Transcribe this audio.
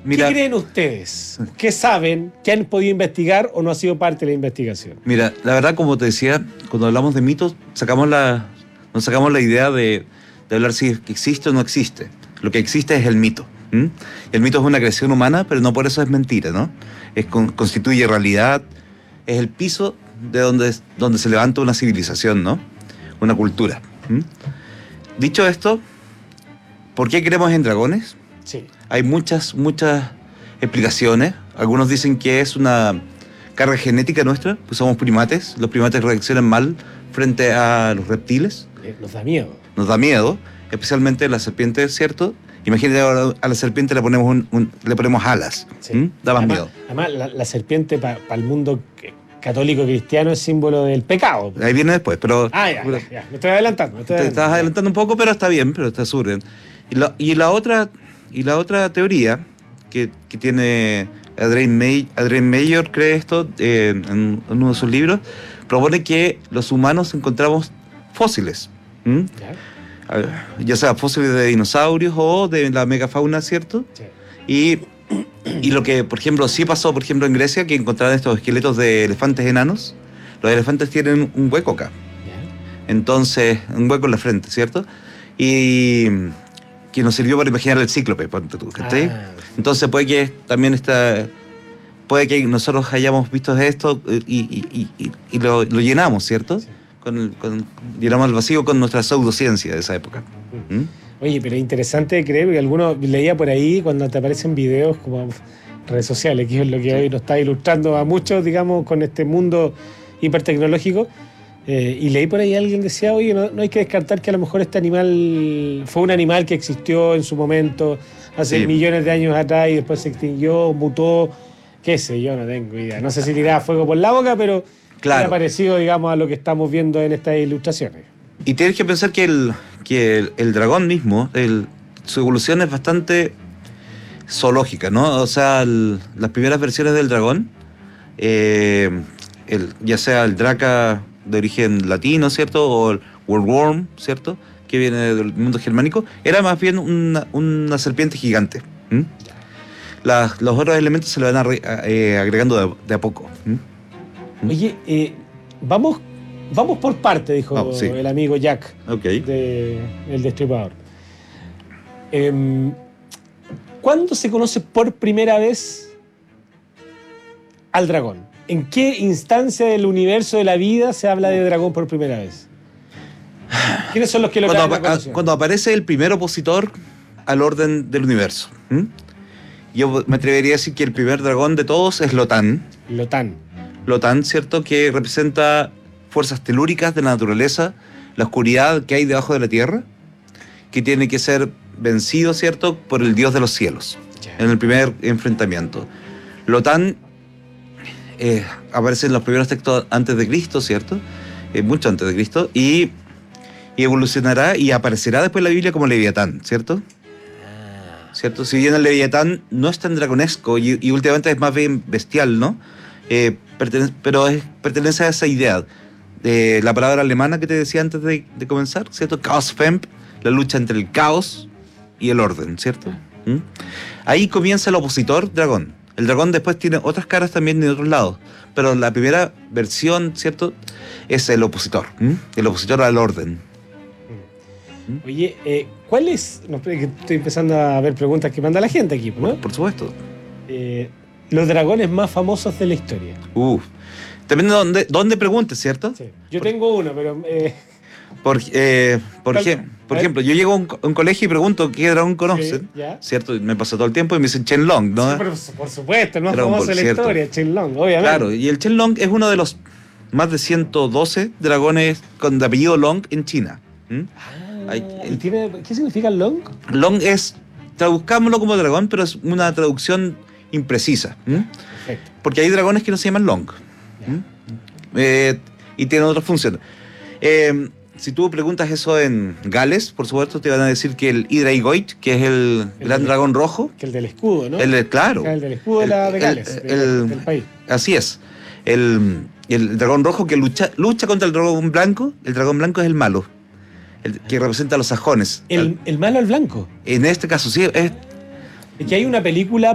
Mira, ¿qué creen ustedes? ¿Qué saben? ¿Qué han podido investigar o no ha sido parte de la investigación? mira, la verdad, como te decía, cuando hablamos de mitos, nos sacamos la idea de hablar si existe o no existe. Lo que existe es el mito. ¿M? El mito es una creación humana, pero no por eso es mentira, ¿no? Constituye realidad, es el piso de donde se levanta una civilización, ¿no? Una cultura. ¿M? Dicho esto, ¿por qué creemos en dragones? Sí. Hay muchas explicaciones. Algunos dicen que es una carga genética nuestra, pues somos primates. Los primates reaccionan mal frente a los reptiles. Nos da miedo. Nos da miedo, especialmente la serpiente, ¿cierto? Imagínate ahora a la serpiente le ponemos alas. Sí. ¿Mm? Da más además, miedo. Además, la serpiente para el mundo católico cristiano es símbolo del pecado. Ahí viene después, pero... Ya. Me estoy adelantando. Te estás adelantando un poco, pero está bien, pero está súper bien. Y la otra teoría que tiene Adrienne Mayor, cree esto en uno de sus libros, propone que los humanos encontramos fósiles. ¿Mm? Ya sea fósiles de dinosaurios o de la megafauna, ¿cierto? Sí. Y lo que, por ejemplo, sí pasó, por ejemplo, en Grecia, que encontraron estos esqueletos de elefantes enanos. Los elefantes tienen un hueco acá. Entonces, un hueco en la frente, ¿cierto? Y que nos sirvió para imaginar el cíclope, ponte tú, ¿sí? Entonces puede que nosotros hayamos visto esto y lo llenamos, ¿cierto? Sí. Llenamos el vacío con nuestra pseudociencia de esa época. ¿Mm? Oye, pero es interesante creer, porque algunos leía por ahí cuando te aparecen videos como en redes sociales, que es lo que hoy nos está ilustrando a muchos, digamos, con este mundo hipertecnológico. Y leí por ahí alguien decía, oye, no hay que descartar que a lo mejor este animal fue un animal que existió en su momento hace millones de años atrás y después se extinguió, mutó, qué sé yo, no tengo idea. No sé si tiraba fuego por la boca, pero claro, era parecido, digamos, a lo que estamos viendo en estas ilustraciones. Y tienes que pensar que el dragón mismo, su evolución es bastante zoológica, ¿no? O sea, las primeras versiones del dragón, ya sea el draca de origen latino, ¿cierto? O el Worm, ¿cierto? Que viene del mundo germánico, era más bien una serpiente gigante. ¿Mm? Los otros elementos se le van agregando de a poco. ¿Mm? Oye, vamos por parte, dijo el amigo Jack, el Destripador. ¿Cuándo se conoce por primera vez al dragón? ¿En qué instancia del universo de la vida se habla de dragón por primera vez? ¿Quiénes son los que lo traen a colación? Cuando aparece el primer opositor al orden del universo. Yo me atrevería a decir que el primer dragón de todos es Lotan, ¿cierto? Que representa fuerzas telúricas de la naturaleza, la oscuridad que hay debajo de la tierra, que tiene que ser vencido, ¿cierto?, por el dios de los cielos, en el primer enfrentamiento. Lotan aparece en los primeros textos antes de Cristo, ¿cierto? Mucho antes de Cristo, y evolucionará y aparecerá después en la Biblia como Leviatán, ¿cierto? ¿Cierto? Si bien el Leviatán no es tan dragonesco y últimamente es más bien bestial, ¿no? Pertenece a esa idea de la palabra alemana que te decía antes de comenzar, ¿cierto? Chaosfemp, la lucha entre el caos y el orden, ¿cierto? Ahí comienza el opositor dragón. El dragón después tiene otras caras también de otros lados, pero la primera versión, ¿cierto?, es el opositor al orden. Oye, ¿cuál es? No, estoy empezando a ver preguntas que manda la gente aquí, ¿no? Por supuesto. Los dragones más famosos de la historia. También dónde preguntes, ¿cierto? Sí. Yo tengo uno, pero... Por ejemplo, yo llego a un colegio y pregunto qué dragón conocen, ¿cierto? Me pasa todo el tiempo y me dicen Shenlong, ¿no? Sí, pero por supuesto, el más famoso de la historia, Shenlong, obviamente. Claro, y el Shenlong es uno de los más de 112 dragones con de apellido Long en China. ¿Qué significa Long? Long es, traduzcámoslo como dragón, pero es una traducción imprecisa. Perfecto. Porque hay dragones que no se llaman Long. Y tienen otras funciones. Si tú preguntas eso en Gales, por supuesto, te van a decir que el Hydraigoid, que es el gran dragón rojo. Que el del escudo, ¿no? Claro. El del escudo de Gales, del país. Así es. El dragón rojo que lucha contra el dragón blanco. El dragón blanco es el malo, el que representa a los sajones. ¿El malo al blanco? En este caso, sí. Es que hay una película